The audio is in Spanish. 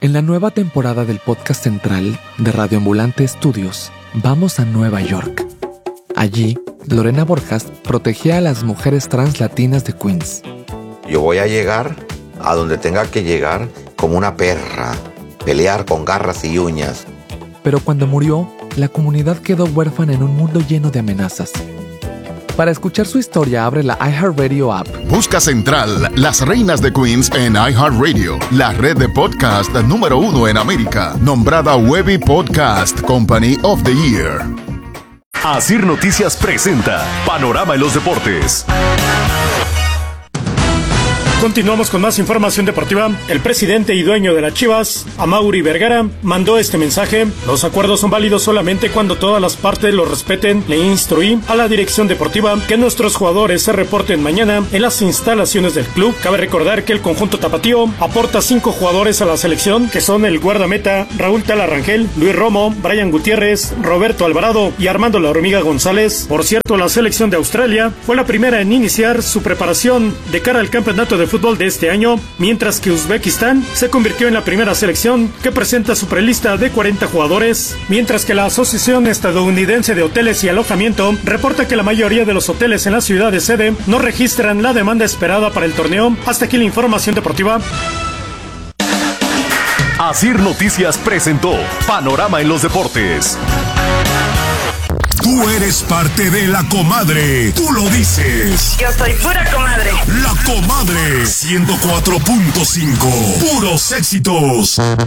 En la nueva temporada del podcast central de Radio Ambulante Estudios, vamos a Nueva York. Allí, Lorena Borjas protegía a las mujeres trans latinas de Queens. Yo voy a llegar a donde tenga que llegar como una perra, pelear con garras y uñas. Pero cuando murió, la comunidad quedó huérfana en un mundo lleno de amenazas. Para escuchar su historia, abre la iHeartRadio app. Busca Central, Las Reinas de Queens en iHeartRadio, la red de podcast número 1 en América, nombrada Webby Podcast Company of the Year. Asir Noticias presenta Panorama en los Deportes. Continuamos con más información deportiva. El presidente y dueño de las Chivas, Amaury Vergara, mandó este mensaje: los acuerdos son válidos solamente cuando todas las partes los respeten. Le instruí a la dirección deportiva que nuestros jugadores se reporten mañana en las instalaciones del club. Cabe recordar que el conjunto tapatío aporta 5 jugadores a la selección, que son el guardameta Raúl Talarrangel, Luis Romo, Brian Gutiérrez, Roberto Alvarado y Armando La Hormiga González. Por cierto, la selección de Australia fue la primera en iniciar su preparación de cara al campeonato de fútbol de este año, mientras que Uzbekistán se convirtió en la primera selección que presenta su prelista de 40 jugadores, mientras que la Asociación Estadounidense de Hoteles y Alojamiento reporta que la mayoría de los hoteles en la ciudad de sede no registran la demanda esperada para el torneo. Hasta aquí la información deportiva. Asir Noticias presentó Panorama en los Deportes. Tú eres parte de La Comadre. Tú lo dices. Yo soy pura comadre. La Comadre 104.5. Puros éxitos.